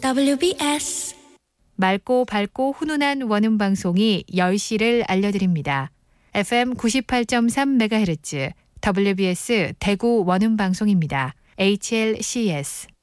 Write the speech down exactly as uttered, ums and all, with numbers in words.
더블유비에스 맑고 밝고 훈훈한 원음 방송이 열 시를 알려드립니다. 에프엠 구십팔 점 삼 메가헤르츠 더블유비에스 대구 원음 방송입니다. 에이치엘씨에스